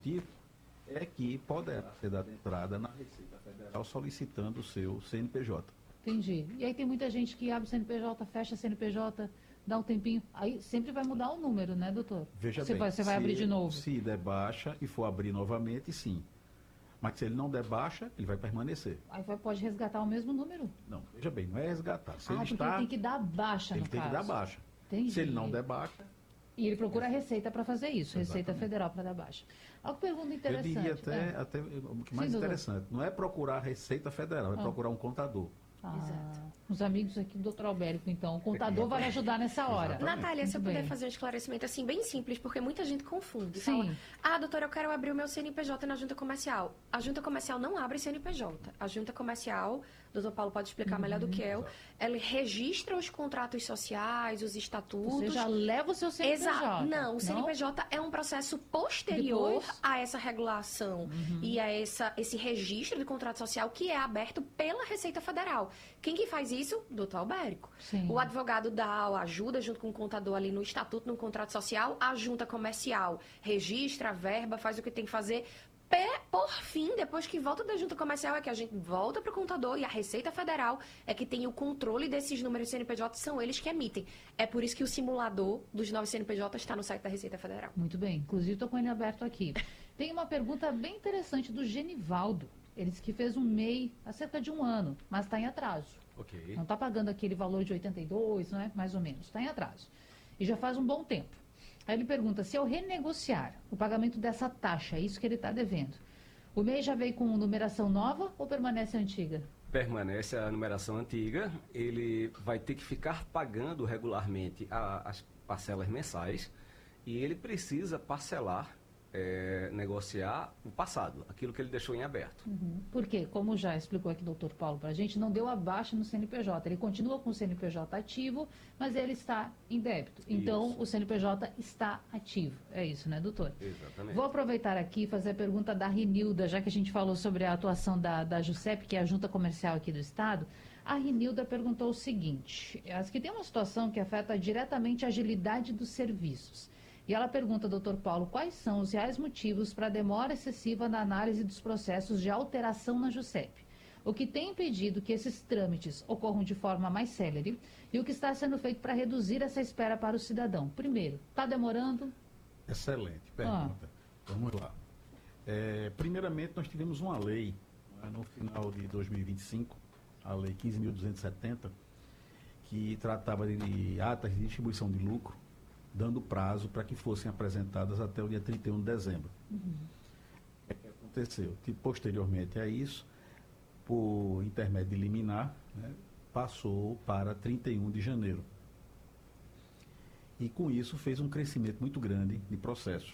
é que poderá ser dada entrada na Receita Federal solicitando o seu CNPJ. Entendi. E aí tem muita gente que abre o CNPJ, fecha CNPJ, dá um tempinho, aí sempre vai mudar o número, né, doutor? Veja você bem, vai, você vai abrir de novo. Se der baixa e for abrir novamente, sim. Mas se ele não der baixa, ele vai permanecer. Aí pode resgatar o mesmo número? Não, veja bem, não é resgatar. Se ele porque está, ele tem que dar baixa, ele no tem caso. que dar baixa. Entendi. Se ele não der baixa... E ele procura a Receita para fazer isso, Receita Exatamente. Federal para dar baixa. Uma pergunta interessante. Eu diria até o que mais Sim, interessante, não é procurar a Receita Federal, é procurar um contador. Exato. Os amigos aqui do Dr. Albérico, então. O contador vai ajudar nessa hora. Exatamente. Natália, se eu Muito puder bem. fazer um esclarecimento assim, bem simples, porque muita gente confunde. Sim. Fala, doutora, eu quero abrir o meu CNPJ na junta comercial. A junta comercial não abre CNPJ. A junta comercial, o doutor Paulo pode explicar melhor do que eu, ela registra os contratos sociais, os estatutos. Você já leva o seu CNPJ. Exato. Não, o CNPJ é um processo posterior Depois? a essa regulação e a esse registro de contrato social que é aberto pela Receita Federal. Quem que faz isso? Doutor Albérico. Sim. O advogado dá a ajuda junto com o contador ali no estatuto, no contrato social, a junta comercial registra a verba, faz o que tem que fazer. Por fim, depois que volta da junta comercial, é que a gente volta para o contador e a Receita Federal é que tem o controle desses números de CNPJ, são eles que emitem. É por isso que o simulador dos novos CNPJ está no site da Receita Federal. Muito bem. Inclusive, estou com ele aberto aqui. Tem uma pergunta bem interessante do Genivaldo. Ele disse que fez um MEI há cerca de um ano, mas está em atraso. Ok. Não está pagando aquele valor de 82, não é? Mais ou menos. Está em atraso. E já faz um bom tempo. Aí ele pergunta, se eu renegociar o pagamento dessa taxa, isso que ele está devendo, o MEI já veio com numeração nova ou permanece antiga? Permanece a numeração antiga, ele vai ter que ficar pagando regularmente as parcelas mensais e ele precisa parcelar, negociar o passado, aquilo que ele deixou em aberto. Por quê? Como já explicou aqui o doutor Paulo para a gente, não deu a baixa no CNPJ. Ele continua com o CNPJ ativo, mas ele está em débito. Então, Isso. o CNPJ está ativo. É isso, né, doutor? Exatamente. Vou aproveitar aqui e fazer a pergunta da Rinilda, já que a gente falou sobre a atuação da JUSEP, que é a Junta Comercial aqui do Estado. A Rinilda perguntou o seguinte, que tem uma situação que afeta diretamente a agilidade dos serviços. E ela pergunta, doutor Paulo, quais são os reais motivos para a demora excessiva na análise dos processos de alteração na JUSEP? O que tem impedido que esses trâmites ocorram de forma mais célere e o que está sendo feito para reduzir essa espera para o cidadão? Primeiro, está demorando? Excelente pergunta. Vamos lá. Primeiramente, nós tivemos uma lei, no final de 2025, a Lei 15.270, que tratava de atas de distribuição de lucro, dando prazo para que fossem apresentadas até o dia 31 de dezembro. O que aconteceu? Posteriormente a isso, por intermédio de liminar, né, passou para 31 de janeiro. E com isso fez um crescimento muito grande de processos.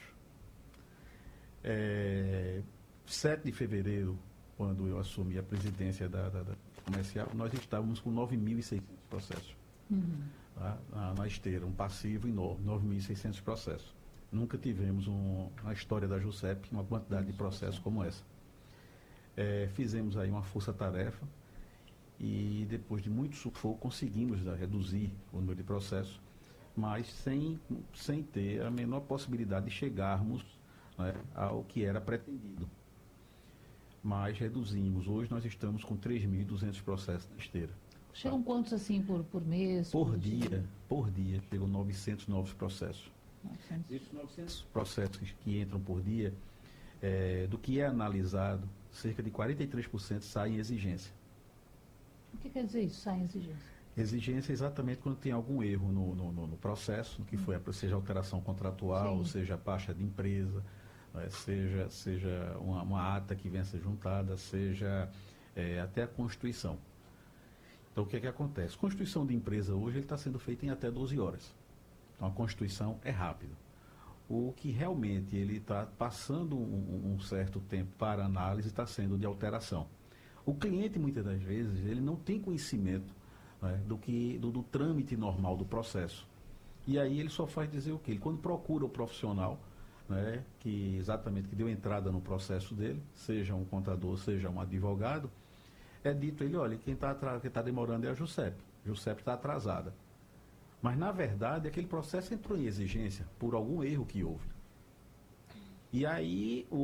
7 de fevereiro, quando eu assumi a presidência da comercial, nós estávamos com 9.600 processos. Na esteira, um passivo enorme, 9.600 processos. Nunca tivemos na história da JUSEP uma quantidade de processos como essa. Fizemos aí uma força-tarefa e depois de muito sufoco conseguimos reduzir o número de processos, mas sem ter a menor possibilidade de chegarmos, né, ao que era pretendido. Mas reduzimos. Hoje nós estamos com 3.200 processos na esteira. Chegam quantos assim por mês? Por dia, chegam 900 novos processos. 900. Esses 900 processos que entram por dia, do que é analisado, cerca de 43% saem em exigência. O que quer dizer isso, sai em exigência? Exigência é exatamente quando tem algum erro no processo, que foi, seja alteração contratual, Sim. seja baixa de empresa, seja uma ata que venha a ser juntada, seja até a constituição. Então, o que é que acontece? Constituição de empresa hoje está sendo feita em até 12 horas. Então, a constituição é rápida. O que realmente ele está passando um certo tempo para análise está sendo de alteração. O cliente, muitas das vezes, ele não tem conhecimento, né, do trâmite normal do processo. E aí ele só faz dizer o quê? Ele, quando procura o profissional, né, que deu entrada no processo dele, seja um contador, seja um advogado, é dito ele, olha, quem está demorando é a JUSEP. A JUSEP está atrasada. Mas, na verdade, aquele processo entrou em exigência por algum erro que houve. E aí,